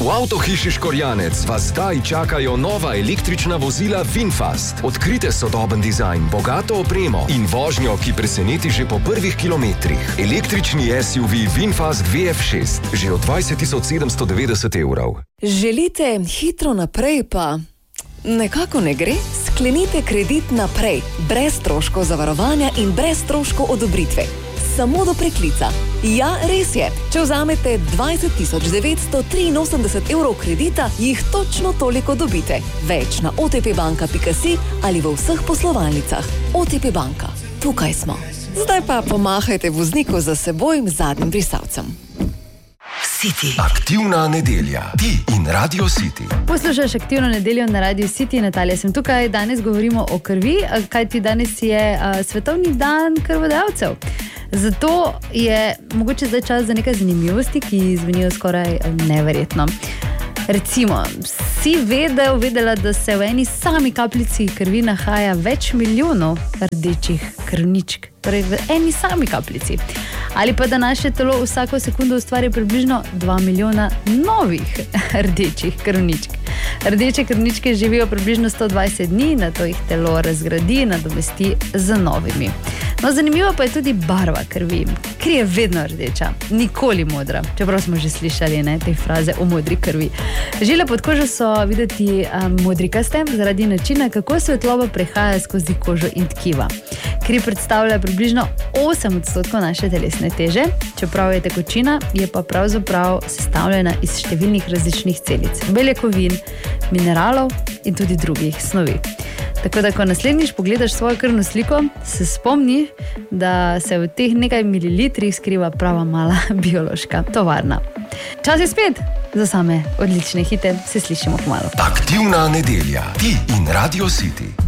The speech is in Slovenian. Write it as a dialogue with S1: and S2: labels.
S1: V Avtohiši Škorjanec vas zdaj čakajo nova električna vozila VinFast. Odkrite sodoben dizajn, bogato opremo in vožnjo, ki preseneti že po prvih kilometrih. Električni SUV VinFast VF6 že od 20.790 evrov.
S2: Želite hitro naprej, pa nekako ne gre? Sklenite kredit naprej, brez stroškov zavarovanja in brez stroškov odobritve. Samo do preklica. Ja, res je. Če vzamete 20.983 evrov kredita, jih točno toliko dobite. Več na otpbanka.si ali v vseh poslovalnicah. OTP banka. Tukaj smo. Zdaj pa pomahajte vozniku za seboj zadnjim brisalcem.
S1: City. Aktivna nedelja. Ti in Radio City.
S3: Poslušaš Aktivno nedeljo na Radio City. Natalija, sem tukaj. Danes govorimo o krvi, kajti danes je svetovni dan krvodajalcev. Zato je mogoče zdaj čas za nekaj zanimivosti, ki zvenijo skoraj neverjetno. Recimo, si vedela, da se v eni sami kapljici krvi nahaja več milijonov rdečih krvničk. Torej v eni sami kapljici. Ali pa da naše telo vsako sekundo ustvari približno 2 milijona novih rdečih krvničk. Rdeče krvničke živijo približno 120 dni, nato jih telo razgradi, nadomesti z novimi. No, zanimivo pa je tudi barva krvi. Kri je vedno rdeča, nikoli modra. Čeprav smo že slišali te fraze o modri krvi. Žile pod kožo so videti modrikaste zaradi načina, kako svetloba prehaja skozi kožo in tkiva. Kri predstavlja približno 8% naše telesne teže, čeprav je tekočina, je pa pravzaprav sestavljena iz številnih različnih celic, beljakovin, mineralov in tudi drugih snovi. Tako da, ko naslednjič pogledaš svojo krvno sliko, se spomni, da se v teh nekaj mililitrih skriva prava mala biološka tovarna. Čas je spet za same odlične hite, se slišimo kmalu.
S1: Aktivna nedelja. Ti in Radio City.